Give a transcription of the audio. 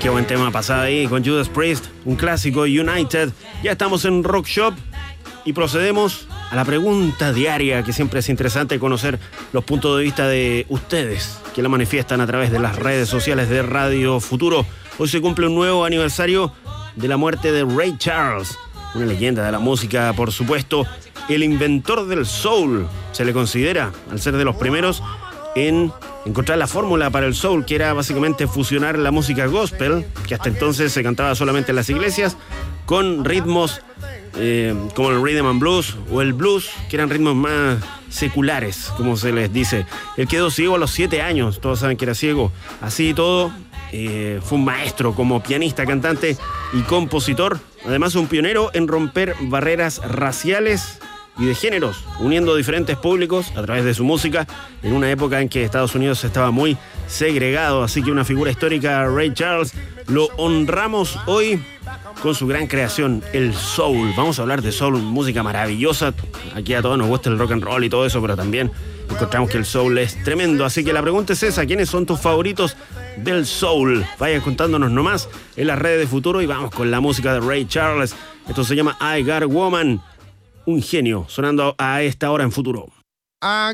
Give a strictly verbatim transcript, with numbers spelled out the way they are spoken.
Qué buen tema pasado ahí con Judas Priest, un clásico, United. Ya estamos en Rock Shop y procedemos a la pregunta diaria, que siempre es interesante conocer los puntos de vista de ustedes, que la manifiestan a través de las redes sociales de Radio Futuro. Hoy se cumple un nuevo aniversario de la muerte de Ray Charles, una leyenda de la música, por supuesto, el inventor del soul. Se le considera, al ser de los primeros, en encontrar la fórmula para el soul, que era básicamente fusionar la música gospel, que hasta entonces se cantaba solamente en las iglesias, con ritmos eh, como el rhythm and blues o el blues, que eran ritmos más seculares, como se les dice. Él quedó ciego a los siete años, todos saben que era ciego. Así y todo, eh, fue un maestro como pianista, cantante y compositor. Además, un pionero en romper barreras raciales y de géneros, uniendo diferentes públicos a través de su música en una época en que Estados Unidos estaba muy segregado. Así que una figura histórica, Ray Charles, lo honramos hoy con su gran creación, el soul. Vamos a hablar de soul, música maravillosa. Aquí a todos nos gusta el rock and roll y todo eso, pero también encontramos que el soul es tremendo. Así que la pregunta es esa: ¿quiénes son tus favoritos del soul? Vayan contándonos nomás en las redes de Futuro y vamos con la música de Ray Charles. Esto se llama I Got a Woman. Un genio sonando a esta hora en Futuro. I